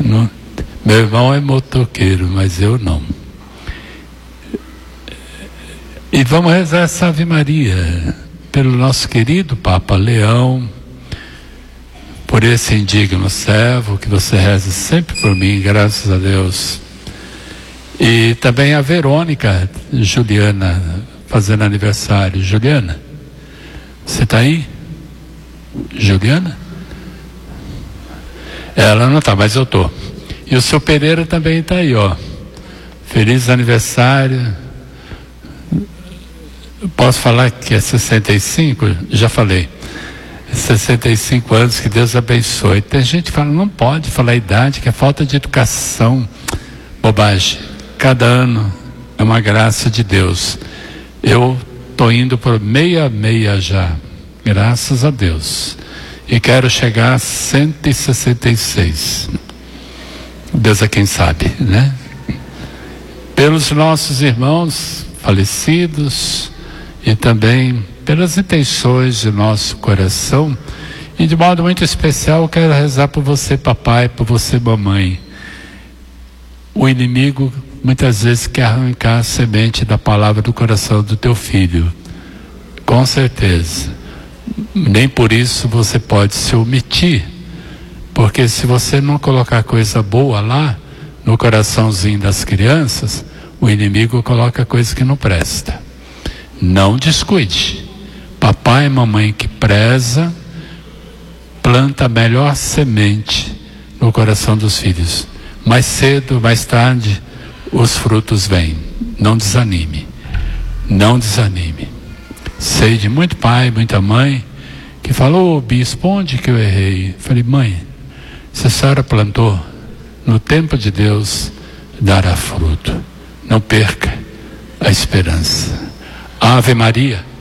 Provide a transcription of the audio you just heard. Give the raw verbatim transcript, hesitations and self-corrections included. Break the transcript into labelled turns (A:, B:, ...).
A: Não, meu irmão é motoqueiro, mas eu não. E vamos rezar essa Ave Maria pelo nosso querido Papa Leão, por esse indigno servo, que você reze sempre por mim, graças a Deus. E também a Verônica Juliana, fazendo aniversário. Juliana, você está aí? Juliana? Ela não está, mas eu estou. E o seu Pereira também está aí, ó. Feliz aniversário. Posso falar que é sessenta e cinco? Já falei. sessenta e cinco anos, que Deus abençoe. Tem gente que fala, não pode falar a idade, que é falta de educação. Bobagem. Cada ano é uma graça de Deus. Eu estou indo por meia meia já, graças a Deus. E quero chegar a cento e sessenta e seis. Deus é quem sabe, né? Pelos nossos irmãos falecidos e também pelas intenções de nosso coração, e de modo muito especial eu quero rezar por você, papai, por você, mamãe. O inimigo muitas vezes quer arrancar a semente da palavra do coração do teu filho, com certeza. Nem por isso você pode se omitir, porque se você não colocar coisa boa lá no coraçãozinho das crianças, o inimigo coloca coisa que não presta. Não descuide. Papai e mamãe que preza, planta a melhor semente no coração dos filhos. Mais cedo, mais tarde, os frutos vêm. Não desanime. Não desanime. Sei de muito pai, muita mãe, que falou, ô bispo, onde que eu errei? Falei, mãe, se a senhora plantou, no tempo de Deus, dará fruto. Não perca a esperança. Ave Maria,